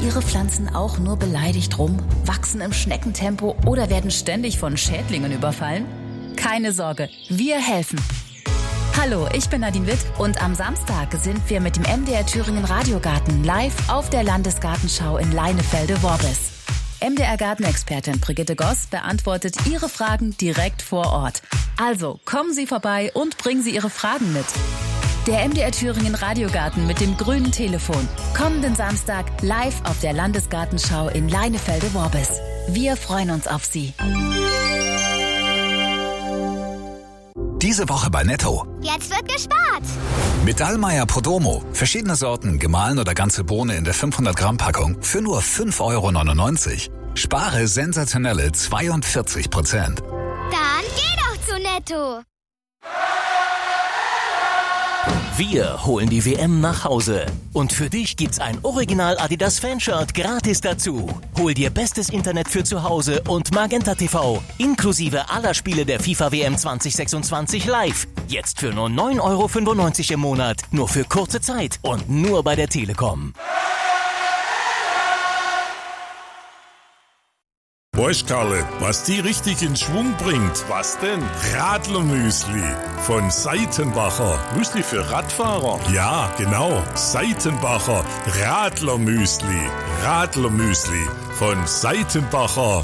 Ihre Pflanzen auch nur beleidigt rum, wachsen im Schneckentempo oder werden ständig von Schädlingen überfallen? Keine Sorge, wir helfen. Hallo, ich bin Nadine Witt und am Samstag sind wir mit dem MDR Thüringen Radiogarten live auf der Landesgartenschau in Leinefelde-Worbis. MDR-Gartenexpertin Brigitte Goss beantwortet Ihre Fragen direkt vor Ort. Also kommen Sie vorbei und bringen Sie Ihre Fragen mit. Der MDR Thüringen Radiogarten mit dem grünen Telefon. Kommenden Samstag live auf der Landesgartenschau in Leinefelde-Worbis. Wir freuen uns auf Sie. Diese Woche bei Netto. Jetzt wird gespart. Mit Dallmayr Podromo. Verschiedene Sorten, gemahlen oder ganze Bohne in der 500 Gramm Packung für nur 5,99 €. Spare sensationelle 42%. Dann geh doch zu Netto. Wir holen die WM nach Hause. Und für dich gibt's ein Original Adidas Fanshirt gratis dazu. Hol dir bestes Internet für zu Hause und Magenta TV. Inklusive aller Spiele der FIFA WM 2026 live. Jetzt für nur 9,95 € im Monat. Nur für kurze Zeit und nur bei der Telekom. Weißt Karle, was die richtig in Schwung bringt? Was denn? Radlermüsli von Seitenbacher. Müsli für Radfahrer? Ja, genau. Seitenbacher Radlermüsli. Radlermüsli von Seitenbacher.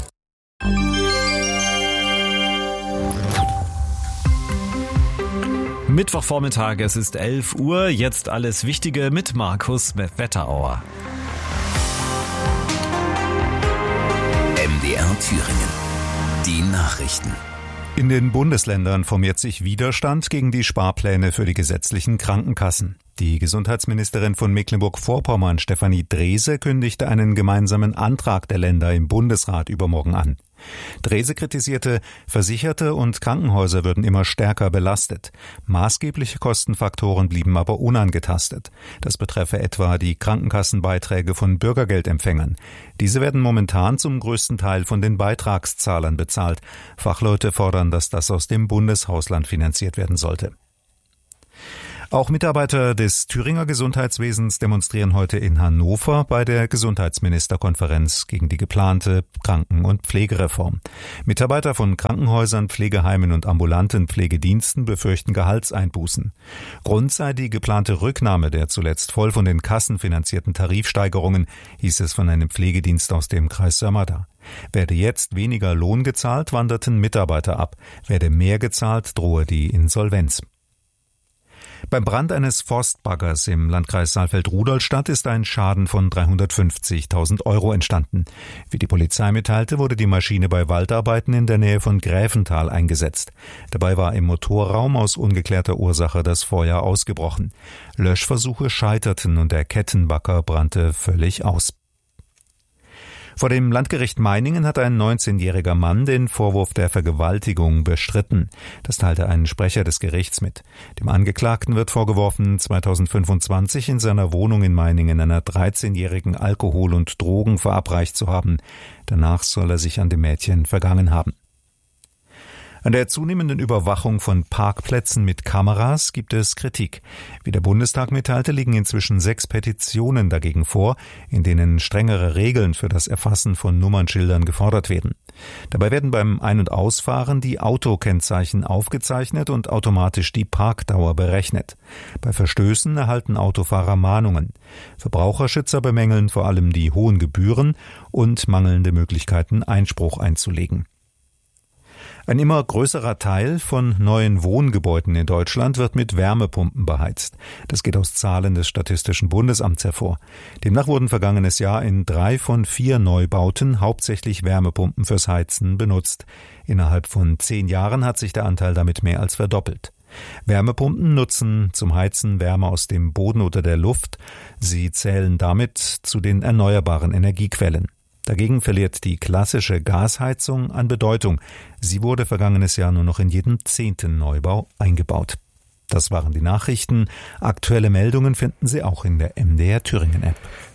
Mittwochvormittag, es ist 11 Uhr. Jetzt alles Wichtige mit Markus Wetterauer. MDR Thüringen. Die Nachrichten. In den Bundesländern formiert sich Widerstand gegen die Sparpläne für die gesetzlichen Krankenkassen. Die Gesundheitsministerin von Mecklenburg-Vorpommern, Stefanie Drese, kündigte einen gemeinsamen Antrag der Länder im Bundesrat übermorgen an. Drese kritisierte, Versicherte und Krankenhäuser würden immer stärker belastet. Maßgebliche Kostenfaktoren blieben aber unangetastet. Das betreffe etwa die Krankenkassenbeiträge von Bürgergeldempfängern. Diese werden momentan zum größten Teil von den Beitragszahlern bezahlt. Fachleute fordern, dass das aus dem Bundeshausland finanziert werden sollte. Auch Mitarbeiter des Thüringer Gesundheitswesens demonstrieren heute in Hannover bei der Gesundheitsministerkonferenz gegen die geplante Kranken- und Pflegereform. Mitarbeiter von Krankenhäusern, Pflegeheimen und ambulanten Pflegediensten befürchten Gehaltseinbußen. Grund sei die geplante Rücknahme der zuletzt voll von den Kassen finanzierten Tarifsteigerungen, hieß es von einem Pflegedienst aus dem Kreis Sömmerda. Werde jetzt weniger Lohn gezahlt, wanderten Mitarbeiter ab. Werde mehr gezahlt, drohe die Insolvenz. Beim Brand eines Forstbaggers im Landkreis Saalfeld-Rudolstadt ist ein Schaden von 350.000 € entstanden. Wie die Polizei mitteilte, wurde die Maschine bei Waldarbeiten in der Nähe von Gräfenthal eingesetzt. Dabei war im Motorraum aus ungeklärter Ursache das Feuer ausgebrochen. Löschversuche scheiterten und der Kettenbagger brannte völlig aus. Vor dem Landgericht Meiningen hat ein 19-jähriger Mann den Vorwurf der Vergewaltigung bestritten. Das teilte ein Sprecher des Gerichts mit. Dem Angeklagten wird vorgeworfen, 2025 in seiner Wohnung in Meiningen einer 13-jährigen Alkohol und Drogen verabreicht zu haben. Danach soll er sich an dem Mädchen vergangen haben. An der zunehmenden Überwachung von Parkplätzen mit Kameras gibt es Kritik. Wie der Bundestag mitteilte, liegen inzwischen 6 Petitionen dagegen vor, in denen strengere Regeln für das Erfassen von Nummernschildern gefordert werden. Dabei werden beim Ein- und Ausfahren die Autokennzeichen aufgezeichnet und automatisch die Parkdauer berechnet. Bei Verstößen erhalten Autofahrer Mahnungen. Verbraucherschützer bemängeln vor allem die hohen Gebühren und mangelnde Möglichkeiten, Einspruch einzulegen. Ein immer größerer Teil von neuen Wohngebäuden in Deutschland wird mit Wärmepumpen beheizt. Das geht aus Zahlen des Statistischen Bundesamts hervor. Demnach wurden vergangenes Jahr in 3 von 4 Neubauten hauptsächlich Wärmepumpen fürs Heizen benutzt. Innerhalb von 10 Jahren hat sich der Anteil damit mehr als verdoppelt. Wärmepumpen nutzen zum Heizen Wärme aus dem Boden oder der Luft. Sie zählen damit zu den erneuerbaren Energiequellen. Dagegen verliert die klassische Gasheizung an Bedeutung. Sie wurde vergangenes Jahr nur noch in jedem 10. Neubau eingebaut. Das waren die Nachrichten. Aktuelle Meldungen finden Sie auch in der MDR Thüringen App.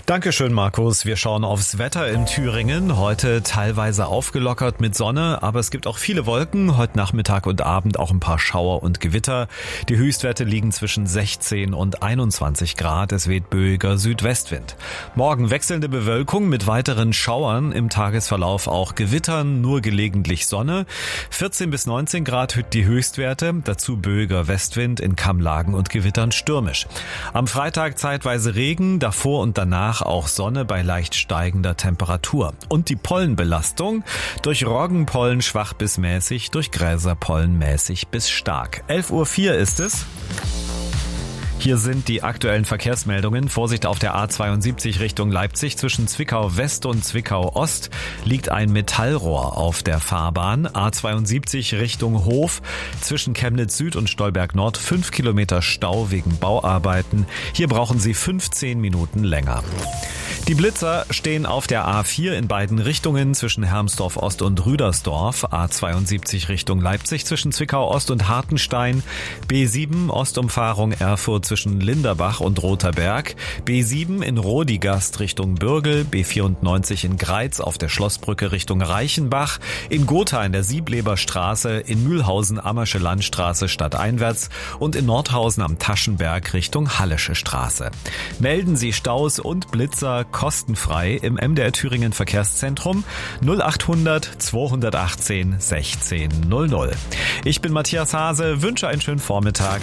Dankeschön, Markus. Wir schauen aufs Wetter in Thüringen. Heute teilweise aufgelockert mit Sonne, aber es gibt auch viele Wolken. Heute Nachmittag und Abend auch ein paar Schauer und Gewitter. Die Höchstwerte liegen zwischen 16 und 21 Grad. Es weht böiger Südwestwind. Morgen wechselnde Bewölkung mit weiteren Schauern. Im Tagesverlauf auch Gewittern, nur gelegentlich Sonne. 14 bis 19 Grad die Höchstwerte. Dazu böiger Westwind, in Kammlagen und Gewittern stürmisch. Am Freitag zeitweise Regen, davor und danach auch Sonne bei leicht steigender Temperatur. Und die Pollenbelastung: durch Roggenpollen schwach bis mäßig, durch Gräserpollen mäßig bis stark. 11:04 Uhr ist es. Hier sind die aktuellen Verkehrsmeldungen. Vorsicht auf der A72 Richtung Leipzig. Zwischen Zwickau West und Zwickau Ost liegt ein Metallrohr auf der Fahrbahn. A72 Richtung Hof. Zwischen Chemnitz Süd und Stolberg Nord 5 Kilometer Stau wegen Bauarbeiten. Hier brauchen Sie 15 Minuten länger. Die Blitzer stehen auf der A4 in beiden Richtungen zwischen Hermsdorf Ost und Rüdersdorf. A72 Richtung Leipzig zwischen Zwickau Ost und Hartenstein. B7 Ostumfahrung Erfurt zwischen Linderbach und Rotherberg. B7 in Rodigast Richtung Bürgel. B94 in Greiz auf der Schlossbrücke Richtung Reichenbach. In Gotha in der Siebleber Straße. In Mühlhausen Ammersche Landstraße stadteinwärts. Und in Nordhausen am Taschenberg Richtung Hallische Straße. Melden Sie Staus und Blitzer kostenfrei im MDR Thüringen Verkehrszentrum 0800 218 1600. Ich bin Matthias Hase, wünsche einen schönen Vormittag.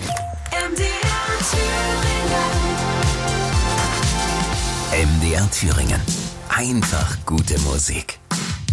MDR Thüringen. Einfach gute Musik.